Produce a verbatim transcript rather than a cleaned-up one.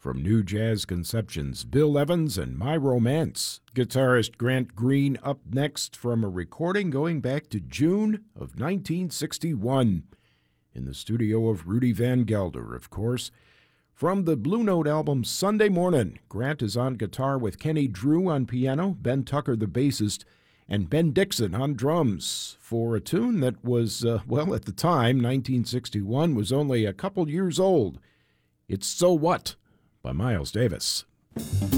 From New Jazz Conceptions, Bill Evans and My Romance. Guitarist Grant Green up next from a recording going back to June of nineteen sixty-one. In the studio of Rudy Van Gelder, of course. From the Blue Note album Sunday Morning, Grant is on guitar with Kenny Drew on piano, Ben Tucker the bassist, and Ben Dixon on drums for a tune that was, uh, well, at the time, nineteen sixty-one, was only a couple years old. It's So What by Miles Davis.